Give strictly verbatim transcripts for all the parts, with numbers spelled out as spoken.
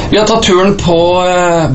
Vi har tatt turen på eh,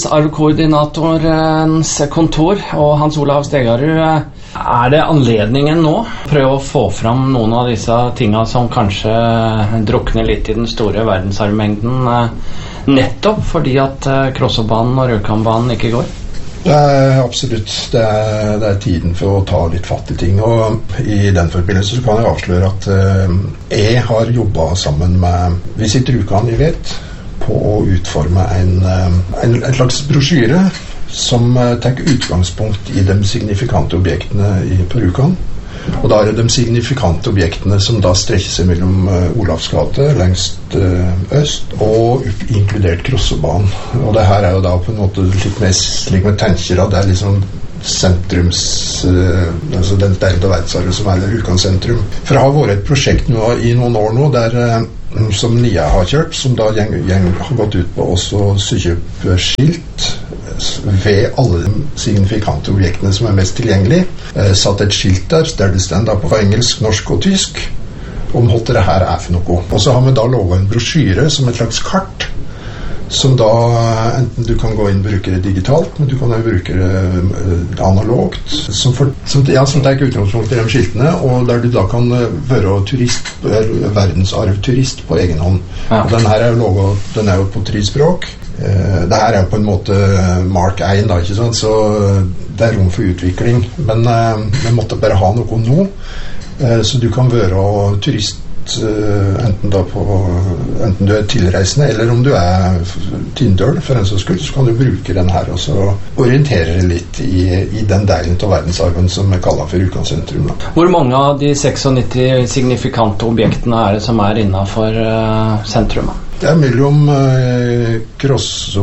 verdensarvkoordinatorens kontor, og Hans Olav Stegarud, er det anledningen nå? Prøve å få fram noen av disse tingene som kanskje drukner litt i den store verdensarvmengden, eh, nettopp fordi at eh, Krossobanen og Rjukanbanen ikke går? Det er absolutt. Det er, det er tiden for å ta litt fatt i ting, og i den forbindelse så kan jeg avsløre at eh, jeg har jobbet sammen med Visit Rjukan i vet på å utforme en, en, en slags brosjyre som tar utgangspunkt i de signifikante objektene i, på Rjukan. Og da er det de signifikante objektene som da strekker seg mellom uh, Olavs gate lengst uh, øst og inkludert Krossobanen. Og det her er jo da på en måte litt mer slik man tenker at det er liksom sentrums uh, altså den delen av verdensarven som er Rjukan sentrum. For det har vært et prosjekt nå, i noen år nå der uh, som N I A har kjørt, som da gjeng, gjeng har gått ut på også sykjøpe skilt ved alle de signifikante objektene som er mest tilgjengelig. Eh, satt et skilt der, der det stender på engelsk, norsk og tysk om hva det her er for noe. Og så har vi da lovet en brosjyre som et slags kart, som da enten du kan gå inn og bruke det digitalt, men du kan også bruke det analogt, som, for, som, ja, som tar utgangspunkt i de skiltene, og der du da kan være turist, verdensarvturist på egen hånd. Ja. Og den her er jo lovet, den er jo på tre språk. Uh, det her er på en måte Mark én da, ikke sant? Så det er rom for utvikling, men uh, vi måtte bare ha noe nå, uh, så du kan være turist uh, enten, da på, enten du er tilreisende eller om du er tindøl for en så skyld, så kan du bruke den her og så orientere litt i, i den delen av verdensarven som vi kaller for Rjukan sentrum da. Hvor mange av de nittioseks signifikante objektene er det som er innenfor uh, sentrumet? Det er mellom eh, Krosso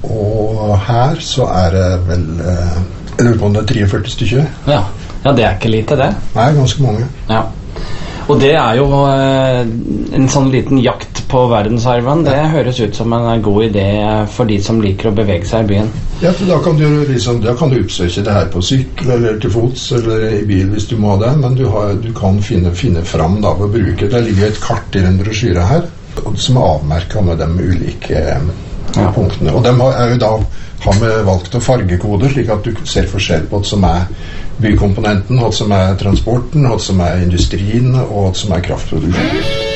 og her, så er det vel eh, jeg lurer på om det er førti stykker. Ja. ja, det er ikke lite det. Nei, ganske mange. Ja. Og det er jo eh, en sånn liten jakt på verdensarven. Det høres ut som en god idé for de som liker å bevege seg i byen. Ja, for da kan du, liksom, da kan du oppsøke det her på sykkel eller til fots eller i bil hvis du må det, men du, har, du kan finne, finne fram da ved å bruke. Det ligger et kart i den brosjyra her, som er avmerket med de ulike ja. punktene. Og de er jo da har vi valgt å fargekode, slik at du ser forskjell på hva som er bykomponenten, hva som er transporten, hva som er industrien og hva som er kraftproduksjon.